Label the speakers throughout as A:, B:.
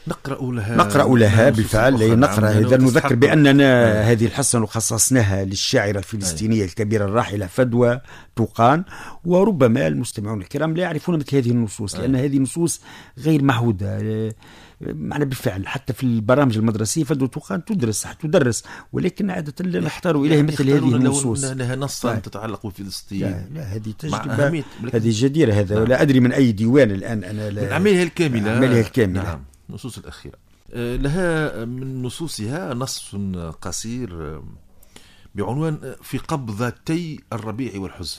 A: نقرأ لها بالفعل. نقرأ إذا نذكر بأننا هذه الحصة خصصناها للشاعرة الفلسطينية الكبيرة الراحلة فدوى توقان. وربما المستمعون الكرام لا يعرفون مثل هذه النصوص، لأن هذه نصوص غير معهودة معنا بالفعل. حتى في البرامج المدرسية فدوى توقان تدرس، ولكن عادة لا نختار إليها مثل هذه النصوص.
B: لها نصا تتعلق بفلسطين.
A: لا هذه تجربة، هذه جديرة. هذا ولا أدري من أي ديوان الآن أنا لا
B: من أعمالها الكاملة.
A: نعم.
B: النصوص الأخيرة لها من نصوصها نص قصير بعنوان في قبضتي الربيع والحزن: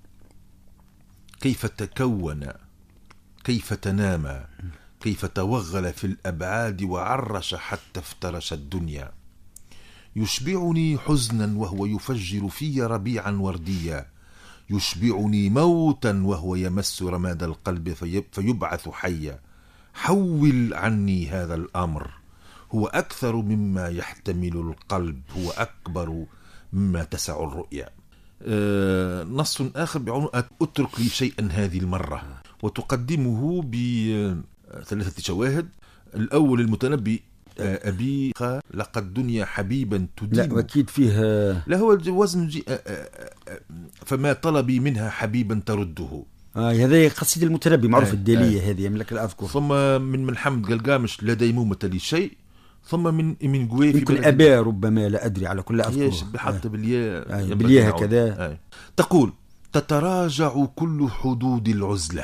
B: كيف تكون، كيف تنام، كيف توغل في الأبعاد وعرش حتى افترش الدنيا. يشبعني حزنا وهو يفجر في ربيعا ورديا، يشبعني موتا وهو يمس رماد القلب فيبعث حيا. حول عني هذا الأمر، هو أكثر مما يحتمل القلب، هو أكبر مما تسع الرؤيا. نص آخر بعنوان أترك لي شيئا هذه المرة، وتقدمه بثلاثة شواهد. الأول المتنبي: أبي لقد دنيا حبيبا تدين.
A: لا أكيد فيها،
B: لا هو الوزن فما طلبي منها حبيبا ترده.
A: هذه قصيدة المتنبي معروف الدالية هذه يملك الأذكر.
B: ثم من محمد قلقامش لا ديمومة لي شيء. ثم من قويفي
A: يمكن أبا ربما لا أدري على كل أذكر
B: بحط بالياء
A: بالياء هكذا.
B: تقول: تتراجع كل حدود العزلة،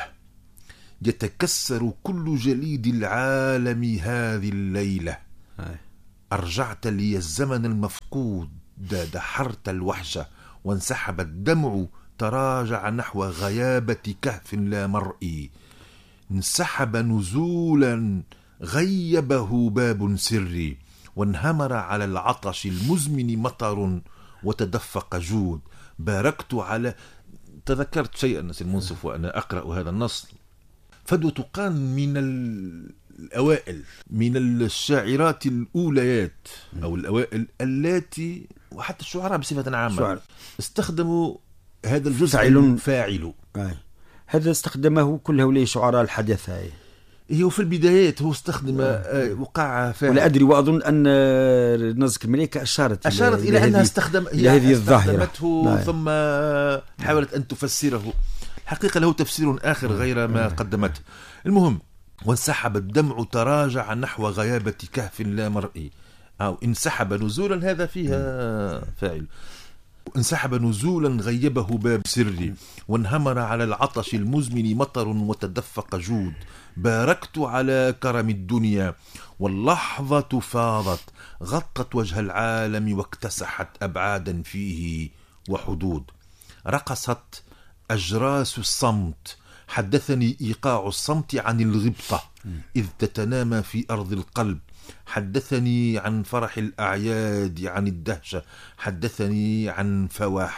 B: يتكسر كل جليد العالم هذه الليلة. أرجعت لي الزمن المفقود، دحرت الوحشة وانسحب الدمع، تراجع نحو غيابة كهف لا مرئي. انسحب نزولا غيبه باب سري، وانهمر على العطش المزمن مطر وتدفق جود. باركت على، تذكرت شيئا نسي المنصف وأنا أقرأ هذا النص. فدوى توقان من الأوائل، من الشاعرات الأوليات أو الأوائل التي، وحتى الشعراء بصفة عامة، استخدموا هذا الجزء فاعل.
A: هذا استخدمه كل هؤلاء شعراء الحدثة.
B: هو في البدايات هو استخدم وقع فاعل.
A: ولا أدري، وأظن أن نزك الملكة أشارت
B: إلى أنها
A: هذه الظاهرة،
B: ثم حاولت أن تفسره. حقيقة له تفسير آخر غير ما قدمته. المهم: وانسحب الدمع، تراجع نحو غيابة كهف لا مرئي. أو انسحب نزولا، هذا فيها فاعل. انسحب نزولا غيبه باب سري، وانهمر على العطش المزمن مطر وتدفق جود. باركت على كرم الدنيا، واللحظة فاضت غطت وجه العالم واكتسحت أبعادا فيه وحدود. رقصت أجراس الصمت، حدثني إيقاع الصمت عن الغبطة إذ تتنامى في أرض القلب. حدثني عن فرح الأعياد، عن الدهشة. حدثني عن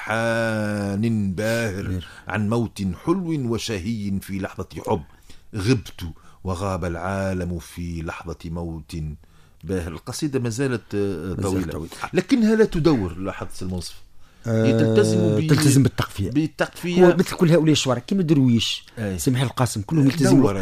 B: فوحان باهر، عن موت حلو وشهي في لحظة حب. غبت وغاب العالم في لحظة موت باهر. القصيدة ما زالت طويلة، لكنها لا تدور. لاحظت المنصف
A: تلتزم بالتقفية. هو مثل كل هؤلاء الشعراء كما درويش، سمح القاسم، كلهم يلتزموا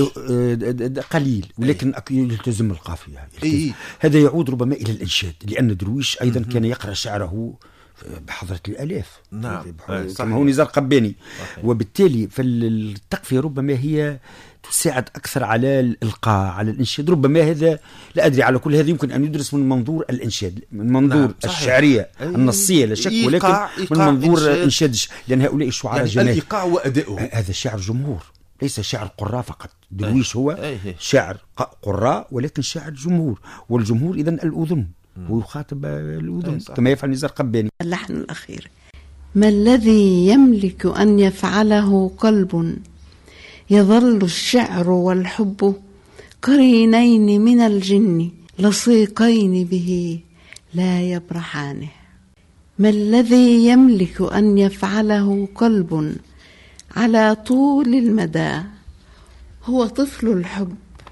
A: قليل، ولكن يلتزم القافية. هذا يعود ربما إلى الإنشاد، لأن درويش أيضا كان يقرأ شعره بحضرة الآلاف.
B: نعم،
A: كما هو نزار قباني. وبالتالي فالتقفية ربما هي تساعد أكثر على الإلقاء، على الإنشاد. ربما هذا لا أدري، على كل هذا يمكن أن يدرس من منظور الإنشاد، من منظور الشعرية النصية لا شك، ولكن من منظور إنشاد، لأن هؤلاء الشعراء
B: يعني الإيقاع وأدائه.
A: هذا شعر جمهور، ليس شعر قراء فقط. درويش هو شعر قراء ولكن شعر جمهور، والجمهور إذن الأذن، ويخاطب الأذن كما يفعل نزار قباني.
C: اللحن الأخير: ما الذي يملك أن يفعله قلب، يظل الشعر والحب قرينين من الجن، لصيقين به لا يبرحانه. ما الذي يملك أن يفعله قلب على طول المدى، هو طفل الحب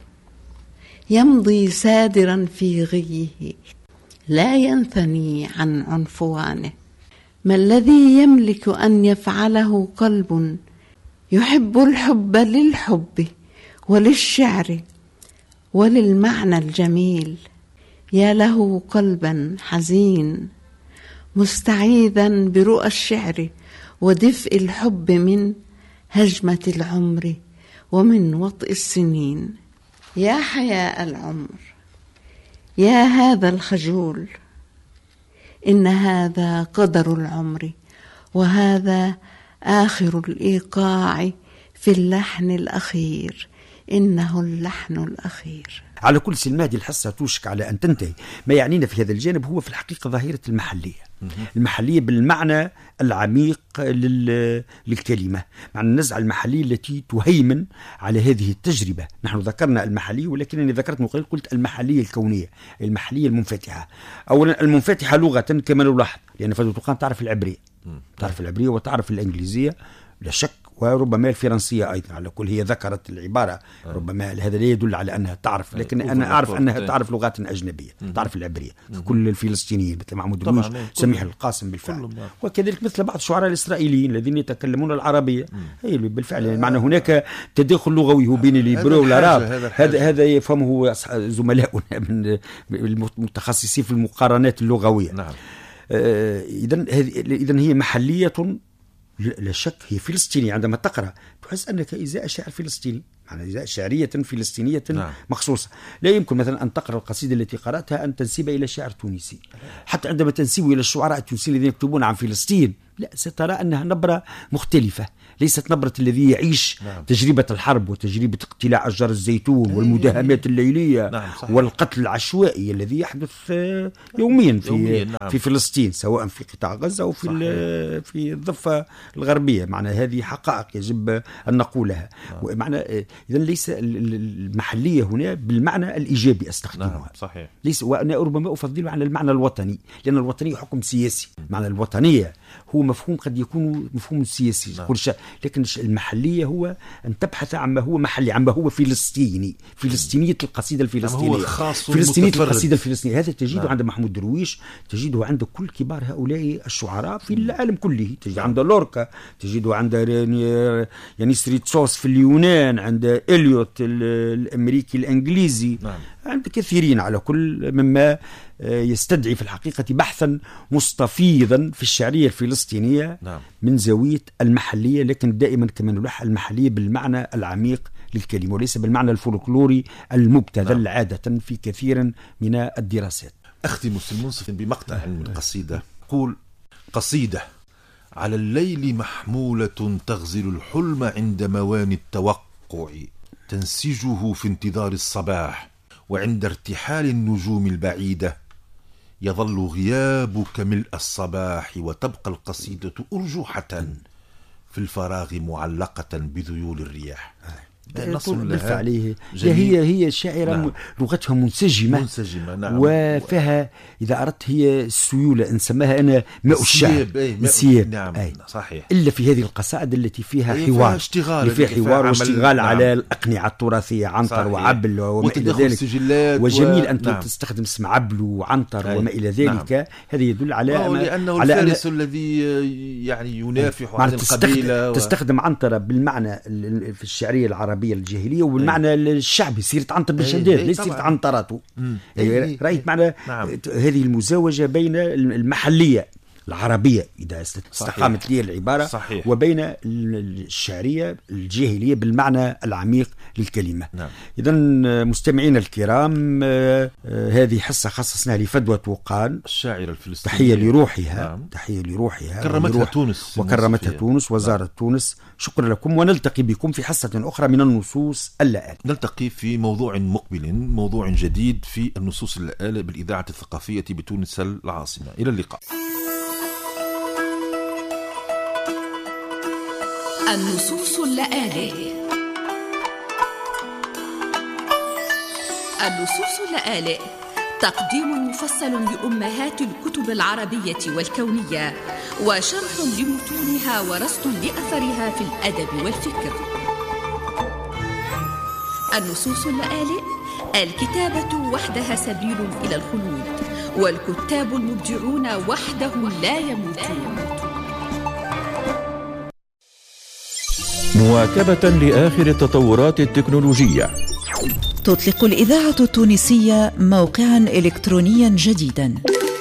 C: يمضي سادرا في غيه، لا ينثني عن عنفوانه. ما الذي يملك أن يفعله قلب يحب الحب للحب وللشعر وللمعنى الجميل. يا له قلبا حزين مستعيذا برؤى الشعر ودفء الحب من هجمة العمر ومن وطئ السنين. يا حياء العمر يا هذا الخجول، إن هذا قدر العمر وهذا آخر الإيقاع في اللحن الأخير، إنه اللحن الأخير.
A: على كل سلم هذه الحصة توشك على أن تنتهي. ما يعنينا في هذا الجانب هو في الحقيقة ظاهرة المحلية بالمعنى العميق للكلمة، معنى النزعة المحلية التي تهيمن على هذه التجربة. نحن ذكرنا المحلية، ولكنني ذكرت من قبل قلت المحلية الكونية، المحلية المنفتحة. أولا المنفتحة لغة كما نلاحظ، لأن فضل طوقان تعرف العبرية، تعرف العبرية وتعرف الإنجليزية لا شك، وربما الفرنسية أيضا. على كل هي ذكرت العبارة، ربما هذا لا يدل على أنها تعرف، لكن أنا أعرف أنها تعرف لغات أجنبية، تعرف العبرية. كل الفلسطينيين مثل محمود درويش، سميح القاسم بالفعل، وكذلك مثل بعض الشعراء الإسرائيليين الذين يتكلمون العربيا. أي بالفعل معنى هناك تداخل لغوي بين الهبرية والعرب. هذا يفهمه زملاؤنا من المتخصصين في المقارنات اللغوية. إذن هي محلية لا شك، هي فلسطينية. عندما تقرأ تحس أنك إزاء شعر فلسطيني، معنى إزاء شعرية فلسطينية مخصوصة. لا يمكن مثلا أن تقرأ القصيدة التي قرأتها أن تنسب إلى شاعر تونسي، حتى عندما تنسب إلى الشعراء التونسيين الذين يكتبون عن فلسطين، لا، سترى أنها نبرة مختلفة، ليست نبرة الذي يعيش تجربة الحرب وتجربة اقتلاع أشجار الزيتون والمداهمات الليلية والقتل العشوائي الذي يحدث يوميا في فلسطين، سواء في قطاع غزة أو في الضفة الغربية. معنى هذه حقائق يجب أن نقولها. معنى إذن ليس المحلية هنا بالمعنى الإيجابي أستخدمها،
B: صحيح.
A: ليس، وأنا ربما أفضل على المعنى الوطني، لأن الوطني حكم سياسي. معنى الوطنية هو مفهوم قد يكون مفهوم سياسي كل شيء، لكن المحلية هو أن تبحث عما هو محلي، عما هو فلسطيني، فلسطينية القصيدة الفلسطينية، فلسطينية القصيدة الفلسطينية. هذا تجده عند محمود درويش، تجده عند كل كبار هؤلاء الشعراء في العالم كله. تجده عند لوركا، تجده عند يانيس ريتسوس في اليونان، عند إليوت الأمريكي الإنجليزي، عند كثيرين على كل، مما يستدعي في الحقيقة بحثا مستفيضا في الشعرية الفلسطينية من زاوية المحلية، لكن دائما كما نلح المحلية بالمعنى العميق للكلمة وليس بالمعنى الفولكلوري المبتذل عادة في كثير من الدراسات.
B: أختم المنصف بمقطع من قصيدة، قول: قصيدة على الليل محمولة تغزل الحلم عند مواني التوقع، تنسجه في انتظار الصباح، وعند ارتحال النجوم البعيدة يظل غيابك ملء الصباح، وتبقى القصيدة أرجوحة في الفراغ معلقة بذيول الرياح.
A: بالفعل هي شاعرة لغتها منسجمة وفيها، إذا أردت، هي السيولة نسميها أنا ماء الشعر،
B: انسياب. صحيح.
A: إلا في هذه القصائد التي فيها حوار، فيها حوار واشتغال على الأقنعة التراثية، عنتر وعبل وما إلى ذلك. وجميل أن تستخدم اسم عبل وعنتر وما إلى ذلك. هذا يدل على
B: لأنه الفارس الذي يعني ينافح عن القبيلة.
A: تستخدم عنتر بالمعنى في الشعرية العربية الجاهلية، وبالمعنى الشعبي سيرة عنتر بن شداد، ليس سيرة عنتراته. رأيت معنى هذه المزاوجة بين المحلية العربية إذا استقامت لي العبارة، صحيح. وبين الشعرية الجاهلية بالمعنى العميق للكلمة. إذن مستمعين الكرام، هذه حصة خصصناها لفدوى طوقان
B: الشاعرة الفلسطينية،
A: تحية لروحها
B: كرمتها تونس
A: وكرمتها تونس، وزارة تونس. شكرا لكم، ونلتقي بكم في حصة أخرى من النصوص اللآلئة.
B: نلتقي في موضوع مقبل، موضوع جديد في النصوص اللآلئة بالإذاعة الثقافية بتونس العاصمة. إلى اللقاء.
D: النصوص اللآلئ. النصوص اللآلئ تقديم مفصل لأمهات الكتب العربية والكونية، وشرح لمتونها ورصد لأثرها في الأدب والفكر. النصوص اللآلئ: الكتابة وحدها سبيل إلى الخلود، والكتاب المبدعون وحدهم لا يموتون.
E: مواكبة لآخر التطورات التكنولوجية، تطلق الإذاعة التونسية موقعا إلكترونيا جديدا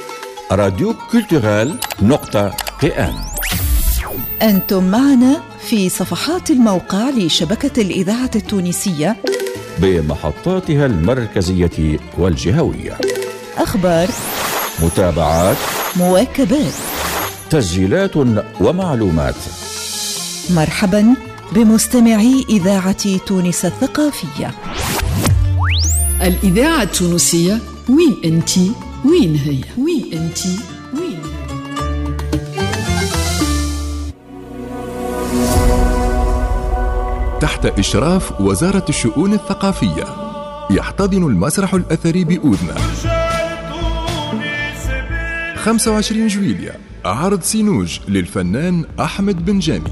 F: radioculturel.am.
E: أنتم معنا في صفحات الموقع لشبكة الإذاعة التونسية
F: بمحطاتها المركزية والجهوية،
E: أخبار،
F: متابعات،
E: مواكبات،
F: تسجيلات ومعلومات.
E: مرحبا بمستمعي إذاعة تونس الثقافية.
G: الإذاعة التونسية، وين أنتي؟ وين هي؟ وين أنتي؟ وين هي؟
H: تحت إشراف وزارة الشؤون الثقافية يحتضن المسرح الأثري بأوذنة 25 جويلية عرض سينوج للفنان أحمد بن جامي.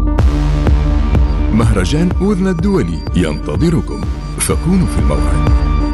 H: مهرجان أوذنة الدولي ينتظركم، فكونوا في الموعد.